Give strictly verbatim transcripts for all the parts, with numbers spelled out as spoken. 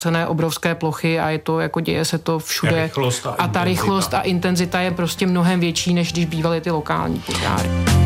cené obrovské plochy a je to, jako děje se to všude. Rychlost a, a ta rychlost a intenzita je prostě mnohem větší, než když bývaly ty lokální požáry.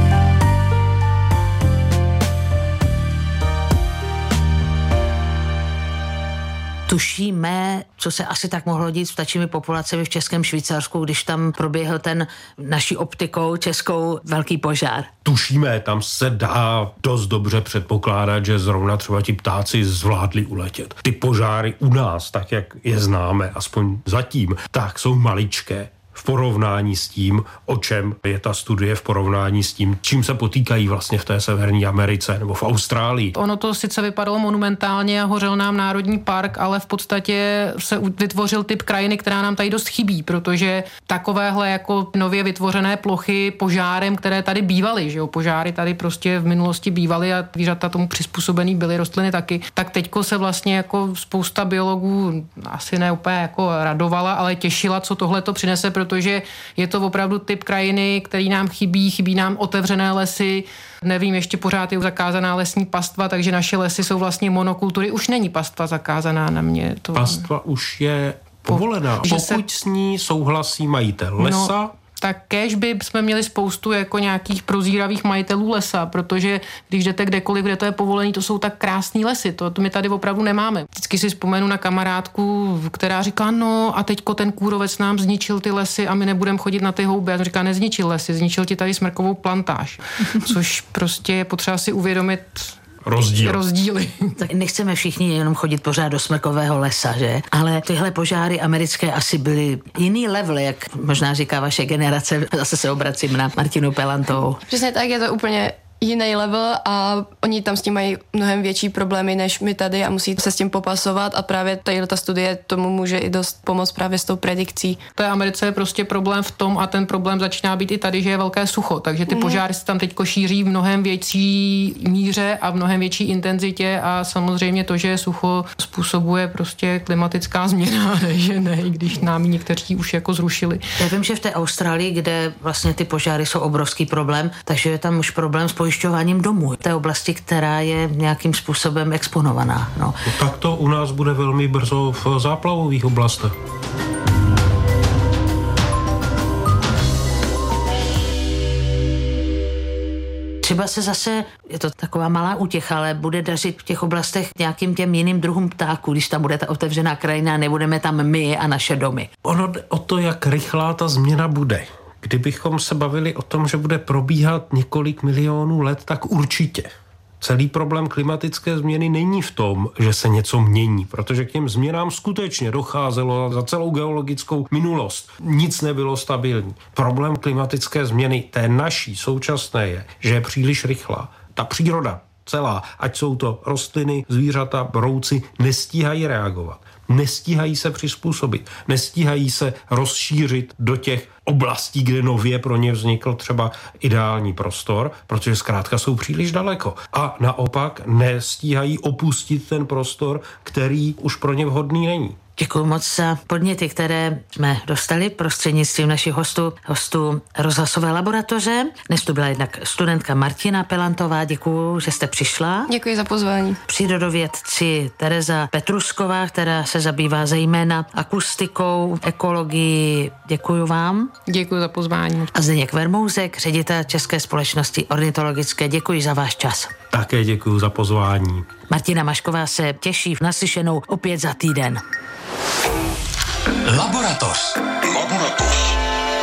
Tušíme, co se asi tak mohlo dít s vtačími populacemi v Českém Švýcarsku, když tam proběhl ten naší optikou českou velký požár. Tušíme, tam se dá dost dobře předpokládat, že zrovna třeba ti ptáci zvládli uletět. Ty požáry u nás, tak jak je známe, aspoň zatím, tak jsou maličké. V porovnání s tím, o čem je ta studie v porovnání s tím, čím se potýkají vlastně v té Severní Americe nebo v Austrálii. Ono to sice vypadalo monumentálně a hořel nám národní park, ale v podstatě se vytvořil typ krajiny, která nám tady dost chybí, protože takovéhle jako nově vytvořené plochy požárem, které tady bývaly, že jo, požáry tady prostě v minulosti bývaly a zvířata tomu přizpůsobený byly, rostliny taky, tak teďko se vlastně jako spousta biologů asi ne úplně jako radovala, ale těšila, co tohle to přinese, protože je to opravdu typ krajiny, který nám chybí, chybí nám otevřené lesy, nevím, ještě pořád je zakázaná lesní pastva, takže naše lesy jsou vlastně monokultury, už není pastva zakázaná na mě. To... Pastva už je povolená, pokud se... s ní souhlasí majitel lesa. No, tak kéž by jsme měli spoustu jako nějakých prozíravých majitelů lesa, protože když jdete kdekoliv, kde to je povolený, to jsou tak krásný lesy, to, to my tady opravdu nemáme. Vždycky si vzpomenu na kamarádku, která říká, no a teďko ten kůrovec nám zničil ty lesy a my nebudeme chodit na ty houby. A to říká, nezničil lesy, zničil ti tady smrkovou plantáž, což prostě je potřeba si uvědomit Rozdíl. rozdíly. Tak nechceme všichni jenom chodit pořád do smrkového lesa, že? Ale tyhle požáry americké asi byly jiný level, jak možná říká vaše generace. Zase se obracím na Martinu Pelantovou. Přesně tak, je to úplně jiný level a oni tam s tím mají mnohem větší problémy než my tady a musí se s tím popasovat a právě tady ta studie tomu může i dost pomoct právě s tou predikcí. V té Americe je prostě problém v tom a ten problém začíná být i tady, že je velké sucho, takže ty mm. požáry se tam teďko šíří v mnohem větší míře a v mnohem větší intenzitě a samozřejmě to, že je sucho, způsobuje prostě klimatická změna, ne, že ne, i když nám někteří už jako zrušili. Já vím, že v té Austrálii, kde vlastně ty požáry jsou obrovský problém, takže je tam už problém s pojišťováním domů. V té oblasti, která je nějakým způsobem exponovaná. No. No, tak to u nás bude velmi brzo v záplavových oblastech. Třeba se zase, je to taková malá útěcha, ale bude dařit v těch oblastech nějakým těm jiným druhům ptáků, když tam bude ta otevřená krajina, nebudeme tam my a naše domy. Ono jde o to, jak rychlá ta změna bude. Kdybychom se bavili o tom, že bude probíhat několik milionů let, tak určitě. Celý problém klimatické změny není v tom, že se něco mění, protože k těm změnám skutečně docházelo za celou geologickou minulost. Nic nebylo stabilní. Problém klimatické změny, té naší současné, je, že je příliš rychlá. Ta příroda celá, ať jsou to rostliny, zvířata, brouci, nestíhají reagovat. Nestíhají se přizpůsobit, nestíhají se rozšířit do těch oblastí, kde nově pro ně vznikl třeba ideální prostor, protože zkrátka jsou příliš daleko. A naopak nestíhají opustit ten prostor, který už pro ně vhodný není. Děkuji moc za podněty, které jsme dostali prostřednictvím našich hostů, hostů rozhlasové laboratoře. Dnes tu byla jednak studentka Martina Pelantová, děkuji, že jste přišla. Děkuji za pozvání. Přírodovědci Tereza Petrusková, která se zabývá zejména akustikou, ekologií, děkuji vám. Děkuji za pozvání. A Zdeněk Vermouzek, ředitel České společnosti ornitologické, děkuji za váš čas. Také děkuji za pozvání. Martina Mašková se těší v naslyšenou opět za týden. Laboratoř. Laboratoř.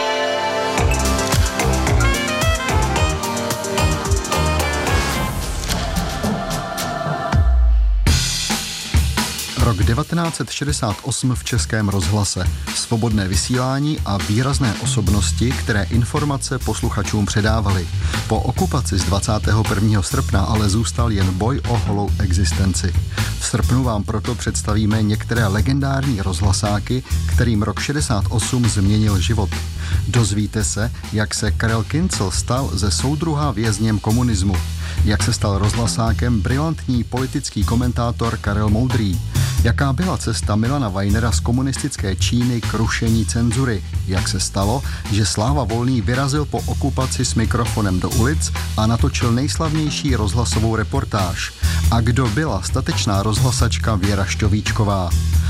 Rok devatenáct set šedesát osm v Českém rozhlase. Svobodné vysílání a výrazné osobnosti, které informace posluchačům předávaly. Po okupaci z dvacátého prvního srpna ale zůstal jen boj o holou existenci. V srpnu vám proto představíme některé legendární rozhlasáky, kterým rok šedesát osm změnil život. Dozvíte se, jak se Karel Kincl stal ze soudruha vězněm komunismu. Jak se stal rozhlasákem brilantní politický komentátor Karel Moudrý. Jaká byla cesta Milana Weinera z komunistické Číny k rušení cenzury? Jak se stalo, že Sláva Volný vyrazil po okupaci s mikrofonem do ulic a natočil nejslavnější rozhlasovou reportáž? A kdo byla statečná rozhlasačka Věra Šťovíčková?